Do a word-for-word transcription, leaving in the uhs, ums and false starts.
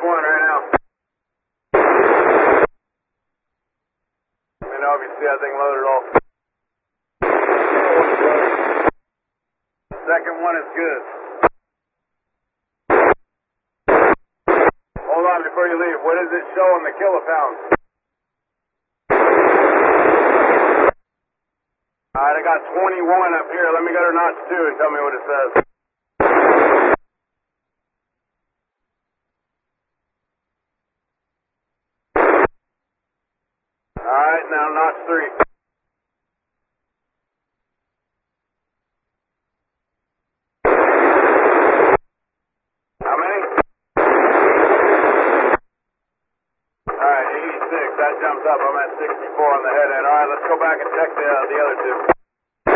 one right now. Let me know if you see that thing loaded off. Second one is good. Hold on before you leave. What does it show on the kilopounds? Alright, I got twenty-one up here. Let me go to notch two and tell me what it says. Alright, now notch three. How many? Alright, eighty-six. That jumps up. I'm at sixty-four on the head end. Alright, let's go back and check the, uh, the other two.